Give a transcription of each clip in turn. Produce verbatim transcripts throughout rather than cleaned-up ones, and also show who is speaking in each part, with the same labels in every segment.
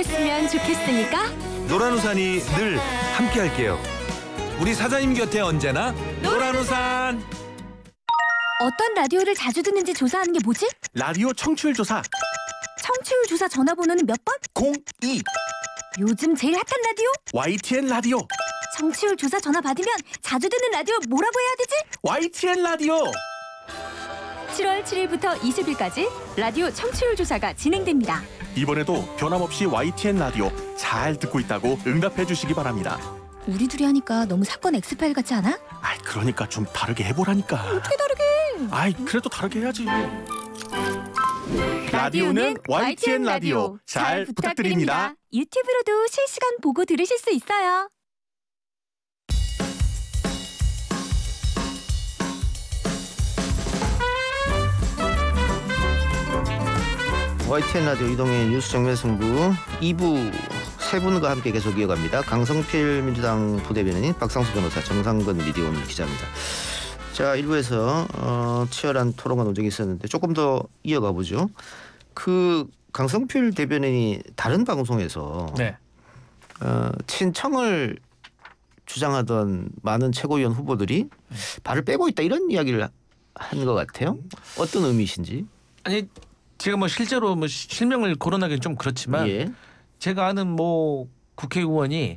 Speaker 1: 그랬으면 좋겠으니까
Speaker 2: 노란우산이 늘 함께할게요. 우리 사장님 곁에 언제나 노란우산.
Speaker 1: 어떤 라디오를 자주 듣는지 조사하는 게 뭐지?
Speaker 3: 라디오 청취율 조사
Speaker 1: 청취율 조사 전화번호는 몇 번?
Speaker 3: 공이
Speaker 1: 요즘 제일 핫한 라디오?
Speaker 3: 와이티엔 라디오
Speaker 1: 청취율 조사 전화 받으면 자주 듣는 라디오 뭐라고 해야 되지?
Speaker 3: 와이티엔 라디오.
Speaker 1: 칠월 칠일부터 이십일까지 라디오 청취율 조사가 진행됩니다.
Speaker 3: 이번에도 변함없이 와이티엔 라디오 잘 듣고 있다고 응답해 주시기 바랍니다.
Speaker 1: 우리 둘이 하니까 너무 사건 엑스파일 같지 않아?
Speaker 3: 아이 그러니까 좀 다르게 해보라니까.
Speaker 1: 어떻게 다르게?
Speaker 3: 아이 그래도 다르게 해야지. 라디오는 와이티엔 라디오 잘 부탁드립니다.
Speaker 1: 유튜브로도 실시간 보고 들으실 수 있어요.
Speaker 4: 와이티엔 라디오 이동의 뉴스 정면 승부 이 부 세 분과 함께 계속 이어갑니다. 강성필 민주당 부대변인인 박상수 변호사, 정상근 미디어오늘 기자입니다. 자, 일 부에서 어, 치열한 토론과 논쟁이 있었는데 조금 더 이어가 보죠. 그 강성필 대변인이 다른 방송에서
Speaker 5: 네.
Speaker 4: 어, 친청을 주장하던 많은 최고위원 후보들이 발을 빼고 있다 이런 이야기를 한 것 같아요. 어떤 의미신지?
Speaker 5: 아니 제가 뭐 실제로 뭐 실명을 거론하기는 좀 그렇지만
Speaker 4: 예.
Speaker 5: 제가 아는 뭐 국회의원이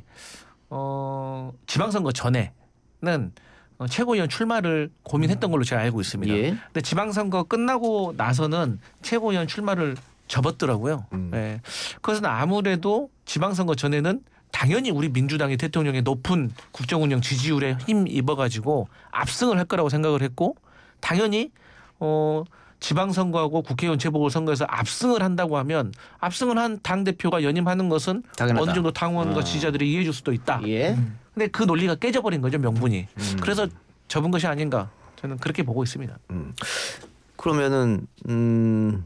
Speaker 5: 어, 지방선거 전에는 어, 최고위원 출마를 고민했던 걸로 제가 알고 있습니다.
Speaker 4: 예.
Speaker 5: 근데 지방선거 끝나고 나서는 최고위원 출마를 접었더라고요.
Speaker 4: 음.
Speaker 5: 네. 그것은 아무래도 지방선거 전에는 당연히 우리 민주당이 대통령의 높은 국정운영 지지율에 힘 입어가지고 압승을 할 거라고 생각을 했고 당연히 어, 지방선거하고 국회의원 재보궐선거에서 압승을 한다고 하면 압승을 한 당대표가 연임하는 것은
Speaker 4: 당연하다.
Speaker 5: 어느 정도 당원과
Speaker 4: 아.
Speaker 5: 지지자들이 이해해 줄 수도 있다.
Speaker 4: 예.
Speaker 5: 근데 그 논리가 깨져버린 거죠, 명분이.
Speaker 4: 음.
Speaker 5: 그래서 접은 것이 아닌가 저는 그렇게 보고 있습니다.
Speaker 4: 음. 그러면은 음,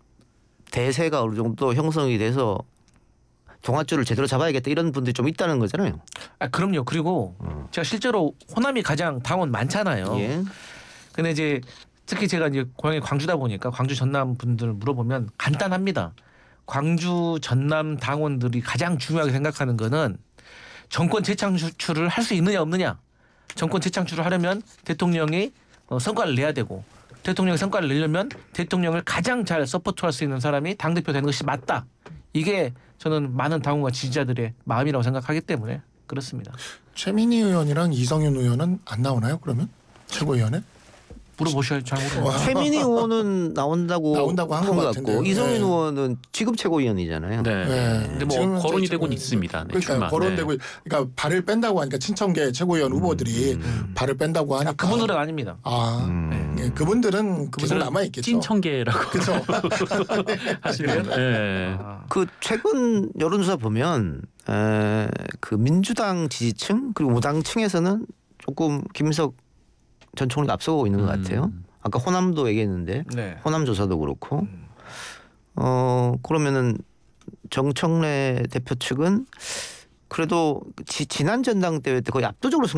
Speaker 4: 대세가 어느 정도 형성이 돼서 동아줄을 제대로 잡아야겠다 이런 분들이 좀 있다는 거잖아요.
Speaker 5: 아 그럼요. 그리고
Speaker 4: 음.
Speaker 5: 제가 실제로 호남이 가장 당원 많잖아요.
Speaker 4: 예.
Speaker 5: 근데 이제 특히 제가 이제 고향이 광주다 보니까 광주 전남 분들 물어보면 간단합니다. 광주 전남 당원들이 가장 중요하게 생각하는 거는 정권 재창출을 할 수 있느냐 없느냐. 정권 재창출을 하려면 대통령이 어, 성과를 내야 되고 대통령이 성과를 내려면 대통령을 가장 잘 서포트할 수 있는 사람이 당대표 되는 것이 맞다. 이게 저는 많은 당원과 지지자들의 마음이라고 생각하기 때문에 그렇습니다.
Speaker 6: 최민희 의원이랑 이성윤 의원은 안 나오나요? 그러면 최고위원회?
Speaker 5: 물어보셔야 잘 모르겠어요.
Speaker 6: 와.
Speaker 4: 최민희 의원은 나온다고
Speaker 6: 나온다고 한것
Speaker 4: 한 것
Speaker 6: 같은데요.
Speaker 4: 같고 이성윤
Speaker 6: 네.
Speaker 4: 의원은 지금 최고위원이잖아요.
Speaker 7: 네.
Speaker 6: 네.
Speaker 7: 근데 뭐
Speaker 6: 지금은
Speaker 7: 거론이
Speaker 6: 최-
Speaker 7: 되고는
Speaker 6: 최고-
Speaker 7: 있습니다. 네,
Speaker 6: 그러니까
Speaker 7: 출마.
Speaker 6: 거론되고
Speaker 7: 네.
Speaker 6: 그러니까 발을 뺀다고 하니까 친청계 최고위원 후보들이 발을 뺀다고 하니까
Speaker 5: 아, 그분들은 아닙니다.
Speaker 6: 아
Speaker 4: 음.
Speaker 6: 예, 그분들은 그분들 남아 있겠죠.
Speaker 7: 찐청계라고
Speaker 6: 그렇죠.
Speaker 7: 하시면 네.
Speaker 5: 아,
Speaker 4: 그 최근 여론조사 보면 에, 그 민주당 지지층 그리고 무당층에서는 조금 김민석 전 총리가 앞서고 있는 것 같아요.
Speaker 7: 음.
Speaker 4: 아까 호남도 얘기했는데
Speaker 5: 네.
Speaker 4: 호남 조사도 그렇고 어 그러면은 정청래 대표 측은 그래도 지, 지난 전당대회 때 거의 압도적으로 승